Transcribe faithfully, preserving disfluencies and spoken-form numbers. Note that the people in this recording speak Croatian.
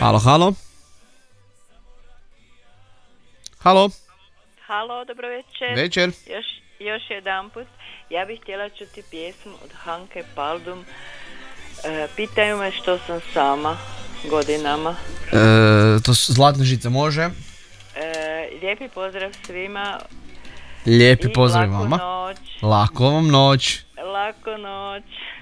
Halo, halo. Halo. Halo, dobro večer. Večer. Još, još jedan put. Ja bih htjela čuti pjesmu od Hanke Paldum. E, pitaju me što sam sama godinama. E, to su Zlatne žice, može. E, lijepi pozdrav svima. Lijepi I pozdrav laku vama. noć. Lako vam noć. Laku noć.